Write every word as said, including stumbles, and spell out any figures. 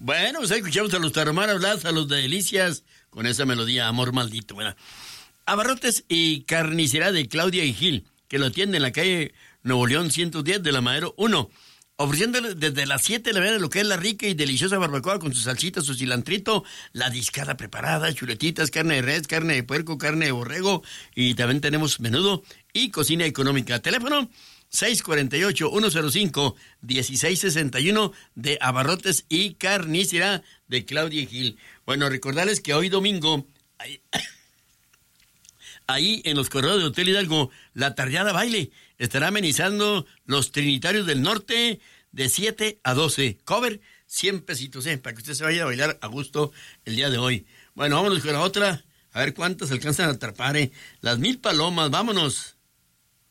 Bueno, pues ahí escuchamos a los Tarahumara Blas, a los de Delicias, con esa melodía, Amor Maldito. Bueno, Abarrotes y Carnicería de Claudia y Gil, que lo atiende en la calle Nuevo León ciento diez de la Madero uno, ofreciéndole desde las siete de la mañana lo que es la rica y deliciosa barbacoa con su salsita, su cilantrito, la discada preparada, chuletitas, carne de res, carne de puerco, carne de borrego, y también tenemos menudo y cocina económica. Teléfono seis cuatro ocho, uno cero cinco, uno seis seis uno de Abarrotes y Carnicería de Claudia y Gil. Bueno, recordarles que hoy domingo, ahí, ahí en los corredores de Hotel Hidalgo, la tardeada baile estará amenizando los Trinitarios del Norte de siete a doce. Cover, cien pesitos, eh, para que usted se vaya a bailar a gusto el día de hoy. Bueno, vámonos con la otra, a ver cuántas alcanzan a atrapar, eh. Las Mil Palomas, vámonos.